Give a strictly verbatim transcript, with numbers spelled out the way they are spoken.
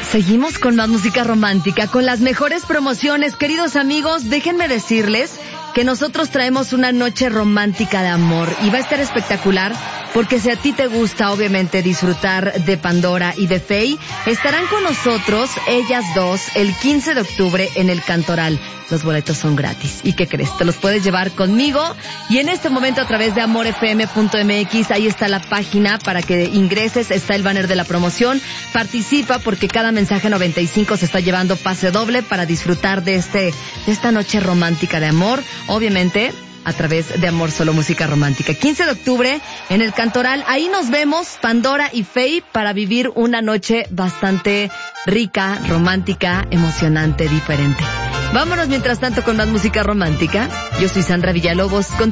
Seguimos con más música romántica, con las mejores promociones. Queridos amigos, déjenme decirles que nosotros traemos una noche romántica de amor y va a estar espectacular porque si a ti te gusta, obviamente, disfrutar de Pandora y de Faye, estarán con nosotros ellas dos el quince de octubre en el Cantoral. Los boletos son gratis. ¿Y qué crees? Te los puedes llevar conmigo y en este momento a través de amor f m punto m x, ahí está la página para que ingreses, está el banner de la promoción. Participa porque cada mensaje noventa y cinco se está llevando pase doble para disfrutar de este de esta noche romántica de amor, obviamente a través de Amor Solo Música Romántica. quince de octubre en el Cantoral, ahí nos vemos, Pandora y Faye, para vivir una noche bastante rica, romántica, emocionante, diferente. Vámonos mientras tanto con más música romántica. Yo soy Sandra Villalobos. Con